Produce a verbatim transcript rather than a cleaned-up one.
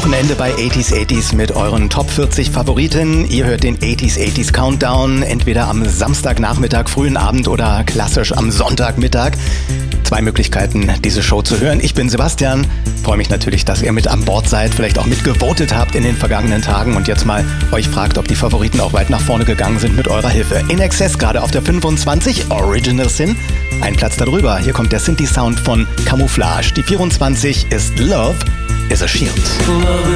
Wochenende bei achtziger achtziger mit euren Top vierzig Favoriten. Ihr hört den achtziger achtziger Countdown, entweder am Samstagnachmittag, frühen Abend oder klassisch am Sonntagmittag. Zwei Möglichkeiten, diese Show zu hören. Ich bin Sebastian, freue mich natürlich, dass ihr mit an Bord seid, vielleicht auch mitgevotet habt in den vergangenen Tagen und jetzt mal euch fragt, ob die Favoriten auch weit nach vorne gegangen sind mit eurer Hilfe. In Excess gerade auf der fünfundzwanzig, Original Sin. Ein Platz darüber, hier kommt der Synthi-Sound von Camouflage. Die vierundzwanzig ist Love is a Shield.